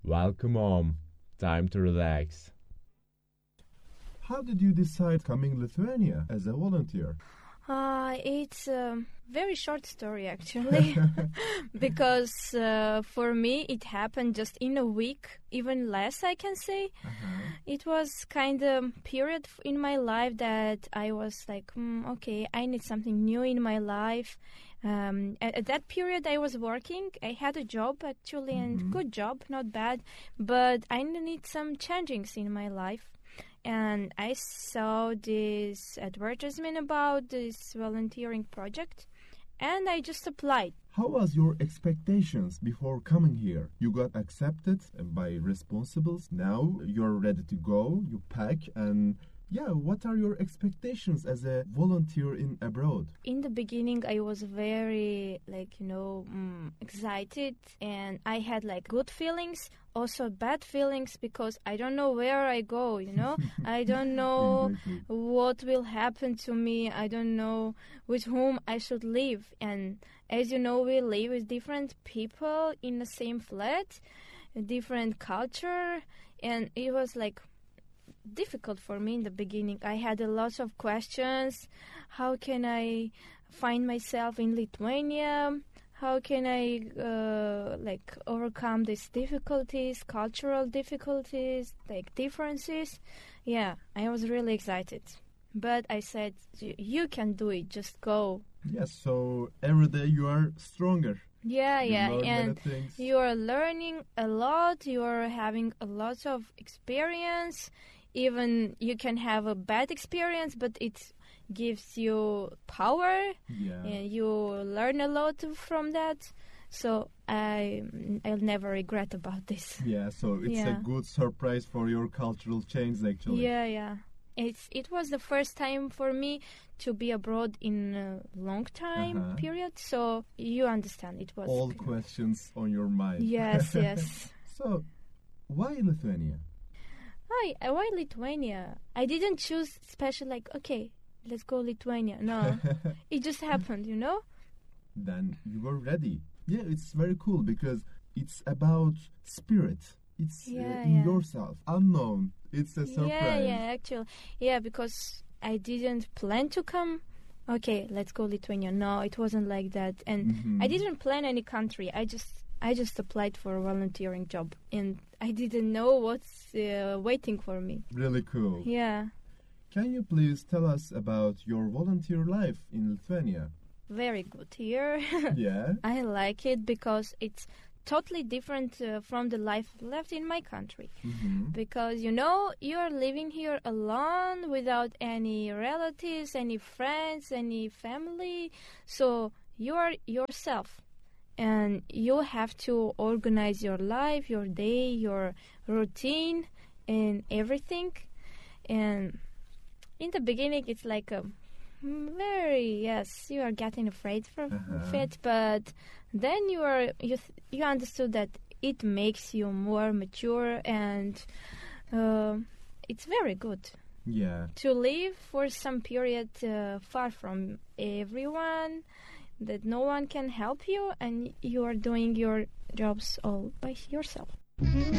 Welcome home. Time to relax. How did you decide coming Lithuania as a volunteer? It's a very short story actually, because for me it happened just in a week, even less I can say. It was kind of period in my life that I was like, okay, I need something new in my life. At that period I was working. I had a job actually, and good job, not bad, but I need some changings in my life. And I saw this advertisement about this volunteering project, and I just applied. How was your expectations before coming here? You got accepted by responsibles. Now you're ready to go. You pack and what are your expectations as a volunteer in abroad? In the beginning, I was very, excited, and I had good feelings, also bad feelings, because I don't know where I go, I don't know Exactly. what will happen to me. I don't know with whom I should live. And as you know, we live with different people in the same flat, a different culture, and it was difficult for me in the beginning. I had a lot of questions. How can I find myself in Lithuania? How can I overcome these difficulties, cultural difficulties, differences? Yeah, I was really excited. But I said, you can do it, just go. Yes, so every day you are stronger. Yeah, You learn many and things. you are learning a lot. You are having a lot of experience. Even you can have a bad experience, but it gives you power, Yeah. and you learn a lot from that. So I'll never regret about this. Yeah, so it's a Yeah. good surprise for your cultural change actually. Yeah. It was the first time for me to be abroad in a long time period. So you understand, it was All questions on your mind. Yes. So, why Lithuania? Why Lithuania? I didn't choose special, okay, let's go Lithuania. No, it just happened, Then you were ready. Yeah, it's very cool because it's about spirit. It's in yourself, unknown. It's a surprise. Actually. Yeah, because I didn't plan to come. Okay, let's go Lithuania. No, it wasn't like that. And I didn't plan any country. I just applied for a volunteering job, and I didn't know what's waiting for me. Really cool. Yeah. Can you please tell us about your volunteer life in Lithuania? Very good here. Yeah. I like it because it's totally different from the life left in my country. Because, you're living here alone without any relatives, any friends, any family. So you're yourself. And you have to organize your life, your day, your routine, and everything. And in the beginning, it's like a you are getting afraid from it, but then you understood that it makes you more mature, and it's very good. Yeah. To live for some period far from everyone, that no one can help you, and you are doing your jobs all by yourself.